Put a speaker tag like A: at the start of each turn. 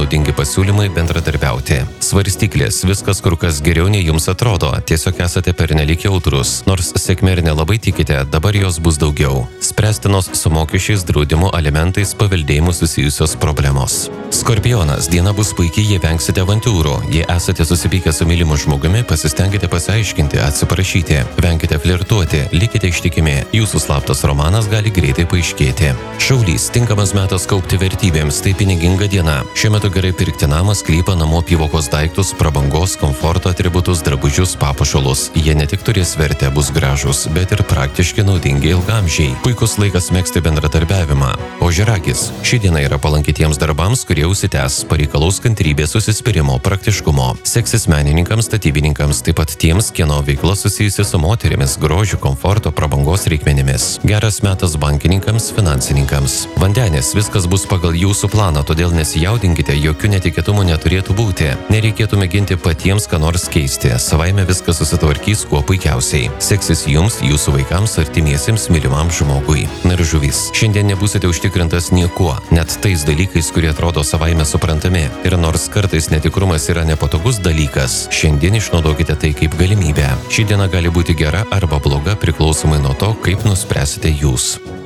A: naudingi pasiūlymai bendradarbiauti. Svarstyklės, viskas kur kas geriau nei jums atrodo, tiesiog esate pernelyg jautrus, nors sėkmė ir nelabai tikite, dabar jos bus daugiau. Spręstinos su mokesčiais, draudimu, alimentais, paveldėjimu susijusios problemos. Skorpionas, diena bus puikiai, jei vengsite avantiūrų. Jei esate susipykę su mylimu žmogumi, pasistengite pasiaiškinti, atsiprašyti. Venkite flirtuoti, likite ištikimi. Jūsų slaptas romanas gali greitai paaiškėti. Šaulys, tinkamas metas kaupti vertybėms, tai piniginga diena. Šiuo metu gerai pirkti namą, sklypą, namų apyvokos daiktus, prabangos, komforto atributus, drabužius, papuošalus. Jie ne tik turės vertę, bus gražus, bet ir praktiškai naudingi ilgamžiai. Puikus laikas megzti bendradarbiavimą. Ožiaragis, ši diena yra palanki tiems darbams, kurie užsitęs, pareikalaus kantrybės, užsispyrimo, praktiškumo. Seksis menininkams, statybininkams, taip pat tiems, kieno veikla susijusi su moterimis, grožiu, komforto, prabangos reikmenimis. Geras metas bankininkams, finansininkams. Vandenis, viskas bus pagal jūsų planą, todėl nesijaudinkite, jokių netikėtumų neturėtų būti. Nereikėtų mėginti patiems ką nors keisti, savaime viskas susitvarkys kuo puikiausiai. Seksis jums, jūsų vaikams, artimiesiems, mylimam žmogui. Na ir žuvys, šiandien nebūsite užtikrintas niekuo, net tais dalykais, kurie atrodo savaime suprantami. Ir nors kartais netikrumas yra nepatogus dalykas, šiandien išnaudokite tai kaip galimybę. Ši diena gali būti gera arba bloga priklausomai nuo to, kaip nuspręsite jūs.